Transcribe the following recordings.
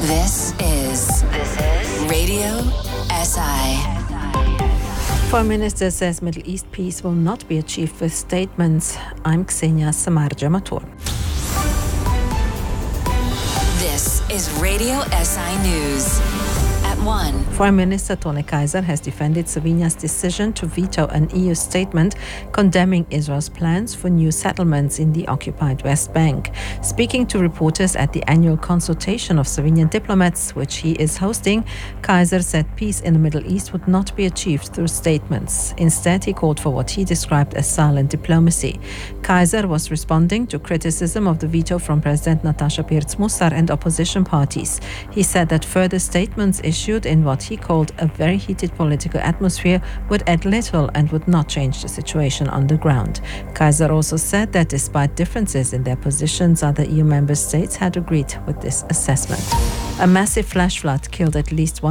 This is Radio SI. Foreign Minister says Middle East peace will not be achieved with statements. I'm Ksenia Samarja-Matur. This is Radio SI News. At 1. Foreign Minister Tony Kaiser has defended Slovenia's decision to veto an EU statement condemning Israel's plans for new settlements in the occupied West Bank. Speaking to reporters at the annual consultation of Slovenian diplomats, which he is hosting, Kaiser said peace in the Middle East would not be achieved through statements. Instead, he called for what he described as silent diplomacy. Kaiser was responding to criticism of the veto from President Nataša Pirc-Musar and opposition parties. He said that further statements issued in what he called a very heated political atmosphere would add little and would not change the situation on the ground. Kaiser also said that despite differences in their positions, other EU member states had agreed with this assessment. A massive flash flood killed at least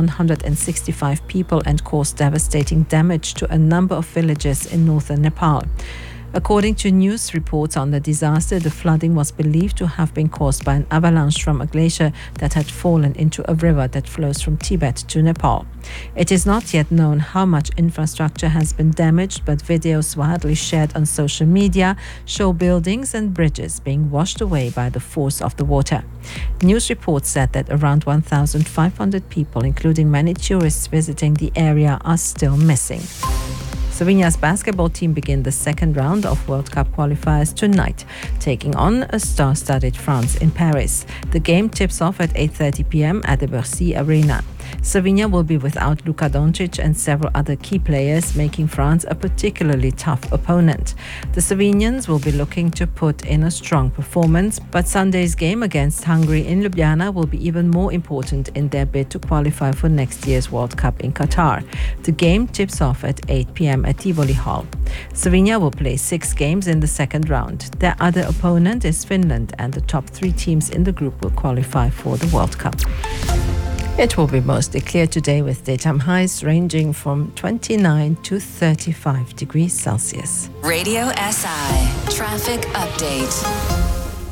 165 people and caused devastating damage to a number of villages in northern Nepal. According to news reports on the disaster, the flooding was believed to have been caused by an avalanche from a glacier that had fallen into a river that flows from Tibet to Nepal. It is not yet known how much infrastructure has been damaged, but videos widely shared on social media show buildings and bridges being washed away by the force of the water. News reports said that around 1,500 people, including many tourists visiting the area, are still missing. Slovenia's basketball team begin the second round of World Cup qualifiers tonight, taking on a star-studded France in Paris. The game tips off at 8:30 p.m. at the Bercy Arena. Slovenia will be without Luka Doncic and several other key players, making France a particularly tough opponent. The Slovenians will be looking to put in a strong performance, but Sunday's game against Hungary in Ljubljana will be even more important in their bid to qualify for next year's World Cup in Qatar. The game tips off at 8 p.m. at Tivoli Hall. Slovenia will play 6 games in the second round. Their other opponent is Finland, and the top 3 teams in the group will qualify for the World Cup. It will be mostly clear today with daytime highs ranging from 29 to 35 degrees Celsius. Radio SI Traffic Update.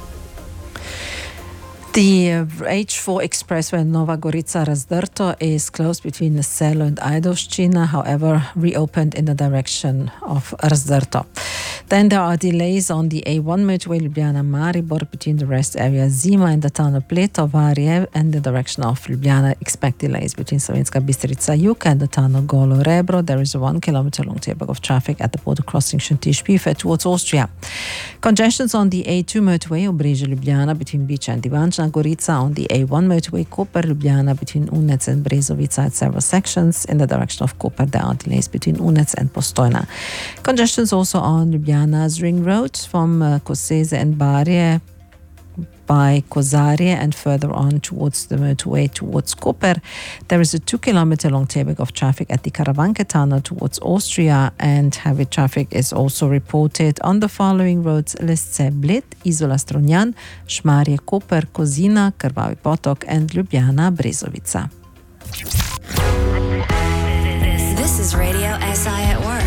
The H4 expressway Nova Gorica-Razdrto is closed between Selo and Ajdovščina, however reopened in the direction of Razdrto. Then there are delays on the A1 motorway Ljubljana-Maribor between the rest area Zima and the town of Pleto-Varje, and the direction of Ljubljana. Expect delays between Slovenska Bistrica-Jug and the town of Golo Rebro. There is a 1 kilometer long tailback of traffic at the border crossing Šentiš-Pife towards Austria. Congestions on the A2 motorway Obrežje-Ljubljana between Biča and Ivančna Gorica, on the A1 motorway Koper-Ljubljana between Unec and Brezovica at several sections. In the direction of Koper, there are delays between Unec and Postojna. Congestions also on Ljubljana's Ring Road from Koseze and Barje by Kozarje and further on towards the motorway towards Koper. There is a 2 kilometer long tailback of traffic at the Karavanke tunnel towards Austria, and heavy traffic is also reported on the following roads: Lesce Bled, Izola Strunjan, Šmarje Koper, Kozina, Krvavi Potok and Ljubljana Brezovica. This is Radio SI at work.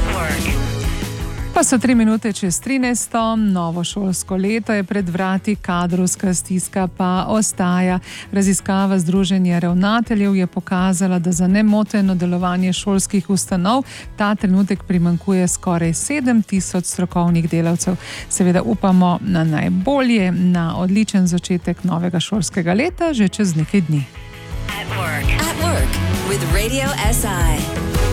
Pa so 3 minute čez 13. Novo šolsko leto je pred vrati, kadrovska stiska pa ostaja. Raziskava Združenja ravnateljev je pokazala, da za nemoteno delovanje šolskih ustanov ta trenutek primanjkuje skoraj 7,000 strokovnih delavcev. Seveda upamo na najbolje, na odličen začetek novega šolskega leta že čez nekaj dni. At work with Radio SI.